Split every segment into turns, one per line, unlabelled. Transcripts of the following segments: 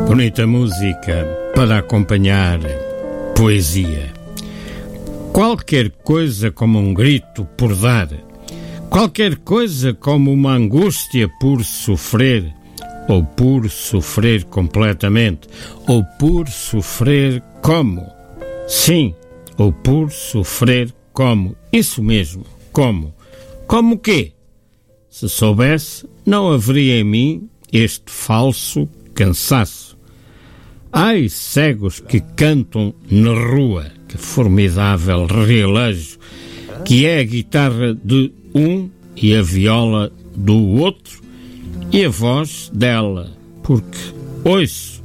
Bonita música para acompanhar poesia. Qualquer coisa como um grito por dar, qualquer coisa como uma angústia por sofrer, ou por sofrer completamente, ou por sofrer como. Sim, ou por sofrer como. Isso mesmo, como. Como o quê? Se soubesse, não haveria em mim este falso cansaço. Ai, cegos que cantam na rua, que formidável relejo, que é a guitarra de um e a viola do outro e a voz dela, porque ouço,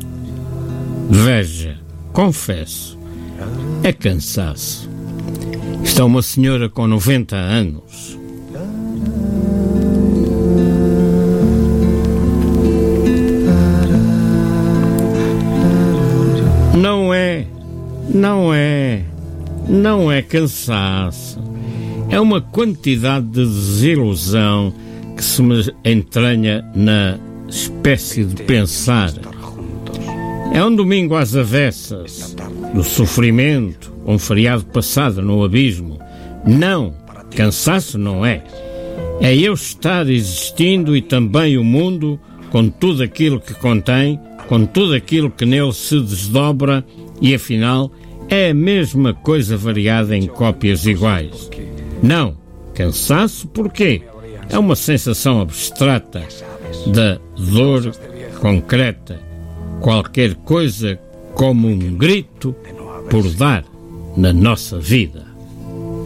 veja, confesso, é cansaço. Está uma senhora com 90 anos. Não é cansaço. É uma quantidade de desilusão que se me entranha na espécie de pensar. É um domingo às avessas, do sofrimento, um feriado passado no abismo. Não, cansaço não é. É eu estar existindo e também o mundo, com tudo aquilo que contém, com tudo aquilo que nele se desdobra, e afinal é a mesma coisa variada em cópias iguais. Não, cansaço porquê? É uma sensação abstrata da dor concreta, qualquer coisa como um grito por dar na nossa vida.